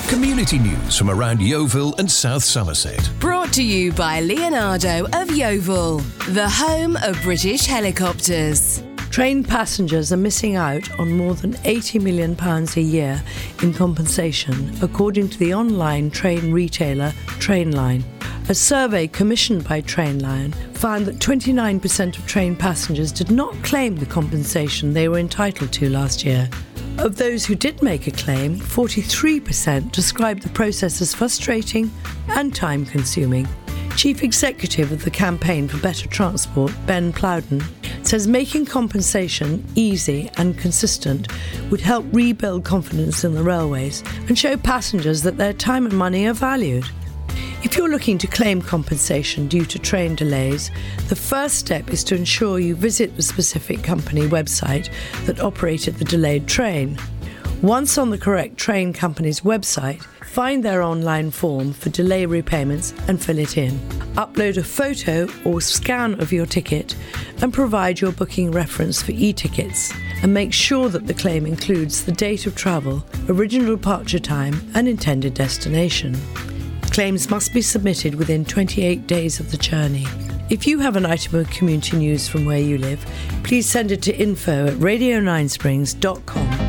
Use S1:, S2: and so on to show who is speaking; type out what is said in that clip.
S1: Community news from around Yeovil and South Somerset.
S2: Brought to you by Leonardo of Yeovil, the home of British helicopters.
S3: Train passengers are missing out on more than £80 million a year in compensation, according to the online train retailer Trainline. A survey commissioned by Trainline found that 29% of train passengers did not claim the compensation they were entitled to last year. Of those who did make a claim, 43% described the process as frustrating and time-consuming. Chief Executive of the Campaign for Better Transport, Ben Plowden, says making compensation easy and consistent would help rebuild confidence in the railways and show passengers that their time and money are valued. If you're looking to claim compensation due to train delays, the first step is to ensure you visit the specific company website that operated the delayed train. Once on the correct train company's website, find their online form for delay repayments and fill it in. Upload a photo or scan of your ticket and provide your booking reference for e-tickets, and make sure that the claim includes the date of travel, original departure time and intended destination. Claims must be submitted within 28 days of the journey. If you have an item of community news from where you live, please send it to info@radio9springs.com.